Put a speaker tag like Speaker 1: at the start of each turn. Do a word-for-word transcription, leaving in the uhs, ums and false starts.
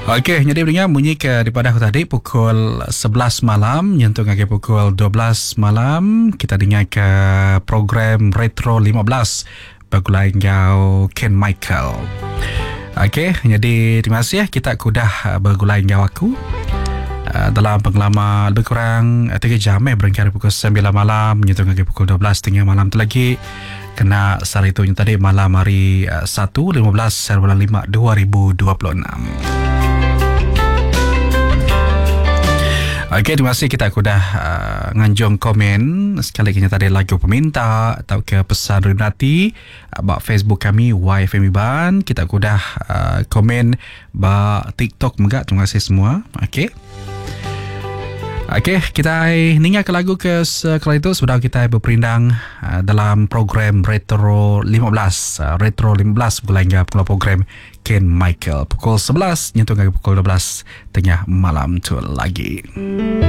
Speaker 1: Okey, jadi pendengar bunyi ke daripada aku tadi pukul sebelas malam nyentuh ke pukul dua belas malam kita dengar ke program Retro lima belas bagulai ngau Ken Michael. Okey, jadi terima kasih ya kita kudah bergulai ngau aku uh, dalam pengalaman lebih kurang tiga jam eh berangkat pukul sembilan malam nyentuh ke pukul dua belas tengah malam tu lagi. Kena sehari itu tadi malam hari uh, satu lima belas bulan lima dua ribu dua puluh enam. Okey, terima kasih kita aku dah uh, nganjung komen sekali kena tadi lagu peminta atau ke pesan Renati uh, bak Facebook kami Y F M Iban. Kita aku dah uh, komen bak TikTok juga. Terima kasih semua. Okey. Okey, kita ningat ke lagu ke sekali itu sudah kita berperindang uh, dalam program Retro lima belas. Uh, Retro lima belas bulan hingga program Ken Michael pukul sebelas nyentuh ke pukul dua belas tengah malam tu lagi.